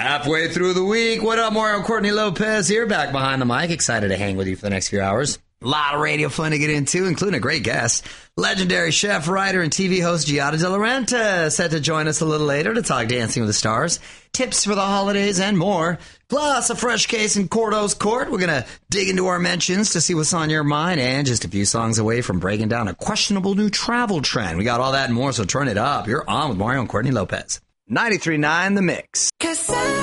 Halfway through the week. What up, Mario Courtney Lopez here, back behind the mic. Excited to hang with you for the next few hours. A lot of radio fun to get into, including a great guest. Legendary chef, writer, and TV host Giada De Laurentiis set to join us a little later to talk Dancing with the Stars, tips for the holidays, and more. Plus, a fresh case in Cordo's Court. We're going to dig into our mentions to see what's on your mind, and just a few songs away from breaking down a questionable new travel trend. We got all that and more, so turn it up. You're on with Mario and Courtney Lopez. 93.9 The Mix.